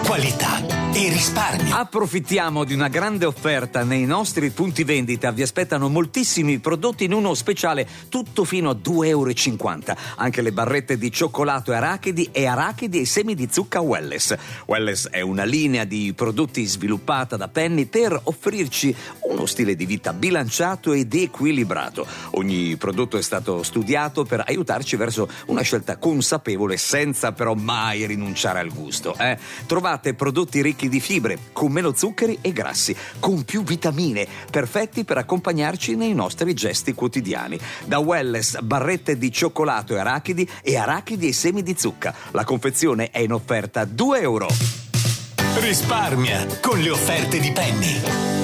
qualità e risparmio. Approfittiamo di una grande offerta nei nostri punti vendita. Vi aspettano moltissimi prodotti in uno speciale, tutto fino a €2,50. Anche le barrette di cioccolato e arachidi e semi di zucca Welles. Welles è una linea di prodotti sviluppata da Penny per offrirci uno stile di vita bilanciato ed equilibrato. Ogni prodotto è stato studiato per aiutarci verso una scelta consapevole, senza però mai rinunciare al gusto. Trovate prodotti ricchi di fibre, con meno zuccheri e grassi, con più vitamine, perfetti per accompagnarci nei nostri gesti quotidiani. Da Welles, barrette di cioccolato e arachidi e semi di zucca. La confezione è in offerta €2. Risparmia con le offerte di Penny.